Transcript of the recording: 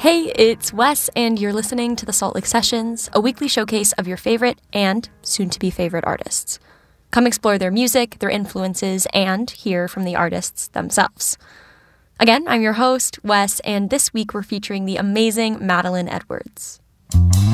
Hey, it's Wes, and you're listening to the Salt Lake Sessions, a weekly showcase of your favorite and soon-to-be favorite artists. Come explore their music, their influences, and hear from the artists themselves. Again, I'm your host, Wes, and this week we're featuring the amazing Madeline Edwards.